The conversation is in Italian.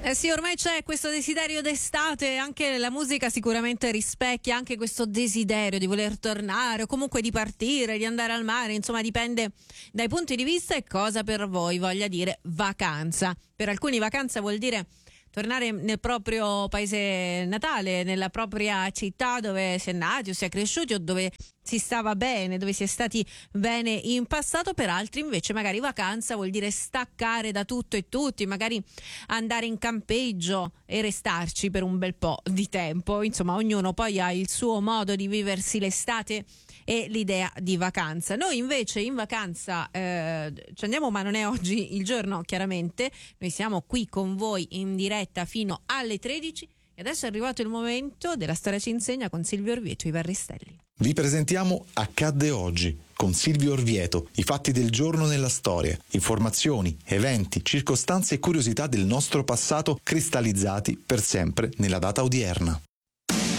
Eh sì, ormai c'è questo desiderio d'estate, anche la musica sicuramente rispecchia anche questo desiderio di voler tornare o comunque di partire, di andare al mare, insomma dipende dai punti di vista e cosa per voi voglia dire vacanza. Per alcuni vacanza vuol dire tornare nel proprio paese natale, nella propria città dove si è nati o si è cresciuti o dove si stava bene, dove si è stati bene in passato. Per altri invece magari vacanza vuol dire staccare da tutto e tutti, magari andare in campeggio e restarci per un bel po' di tempo. Insomma, ognuno poi ha il suo modo di viversi l'estate e l'idea di vacanza. Noi invece in vacanza ci andiamo, ma non è oggi il giorno, chiaramente. Noi siamo qui con voi in diretta fino alle 13 e adesso è arrivato il momento della Storia ci insegna con Silvio Orvieto e i Varristelli. Vi presentiamo Accadde oggi con Silvio Orvieto, i fatti del giorno nella storia, informazioni, eventi, circostanze e curiosità del nostro passato cristallizzati per sempre nella data odierna.